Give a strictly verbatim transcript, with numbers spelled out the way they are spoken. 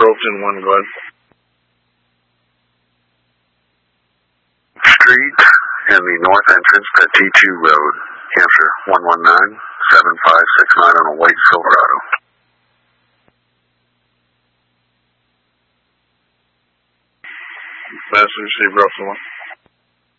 Groveton one, go ahead. Street and the north entrance to T two Road, Hampshire, one one nine seven five six nine on a white Silverado. Message, Steve Groveton one.